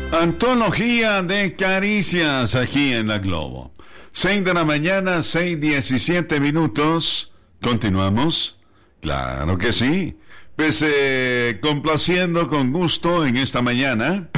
Antología de caricias aquí en la Globo. 6 de la mañana, 6:17. Continuamos. Claro que sí. Pues complaciendo con gusto en esta mañana